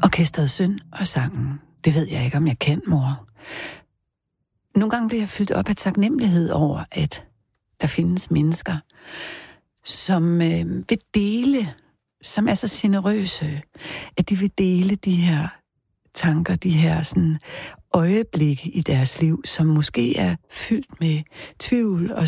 Orkestret Synd og sangen. Det ved jeg ikke, om jeg kan, mor. Nogle gange bliver jeg fyldt op af taknemmelighed over, at der findes mennesker, som vil dele, som er så generøse, at de vil dele de her tanker, de her sådan øjeblikke i deres liv, som måske er fyldt med tvivl og